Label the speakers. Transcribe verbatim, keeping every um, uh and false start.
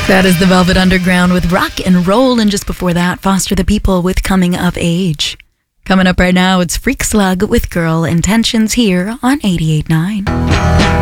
Speaker 1: That is the Velvet Underground with Rock and Roll, and just before that, Foster the People with Coming of Age. Coming up right now, it's Freak Slug with Girl Intentions here on eighty-eight point nine.